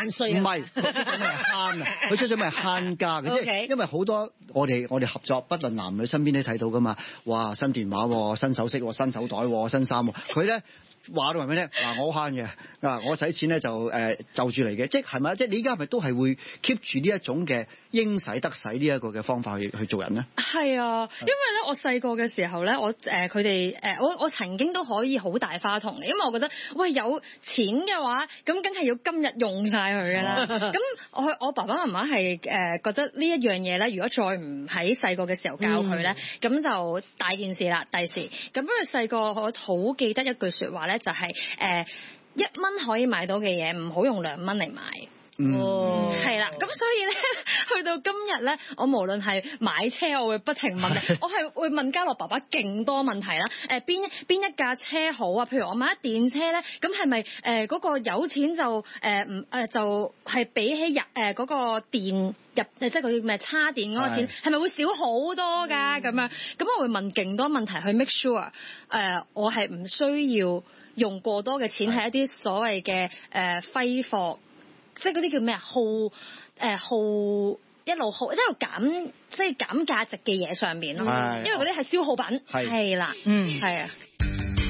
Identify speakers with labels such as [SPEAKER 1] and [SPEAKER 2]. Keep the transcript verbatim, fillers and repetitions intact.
[SPEAKER 1] 萬歲啊！
[SPEAKER 2] 唔係，佢出咗咩慳啊？佢出咗咩慳家嘅？即係因為好多我哋我哋合作，不論男女身邊都睇到噶嘛。哇！新電話、新手飾、新手袋、新衫，佢咧。話到係咩咧？嗱，我好慳嘅，嗱，我使錢咧就誒、呃、就住嚟嘅，即係咪即係你而家係咪都係會 keep 住呢一種嘅應使得使呢一個嘅方法去去做人咧？
[SPEAKER 3] 係啊，因為咧我細個嘅時候咧，我誒佢哋誒我我曾經都可以好大花筒嘅，因為我覺得喂有錢嘅話，咁梗係要今日用晒佢㗎啦。咁我我爸爸媽媽係誒覺得呢一樣嘢咧，如果再唔喺細個嘅時候教佢咧，咁、嗯、就大件事啦。第時咁不過細個我好記得一句説話咧。就係、是、誒、呃、一蚊可以買到嘅嘢，唔好用兩蚊嚟買。哦，係啦，咁所以咧，去到今日咧，我無論係買車，我會不停問你，我係會問嘉樂爸爸勁多問題啦。誒邊邊一架車好啊？譬如我買一電車咧，咁係咪誒嗰個有錢就誒唔誒就係、是、比起入誒嗰個電入即係嗰啲咩叉電嗰個錢，係咪會少好多㗎？咁、嗯、樣咁我會問勁多問題去 make sure 誒、呃、我係唔需要用過多嘅錢喺一啲所謂嘅誒揮霍。即係嗰啲叫咩啊？耗誒、呃、耗一路耗一路減，即係減價值嘅嘢上面咯。因為嗰啲係消耗品。係啦，嗯，係啊。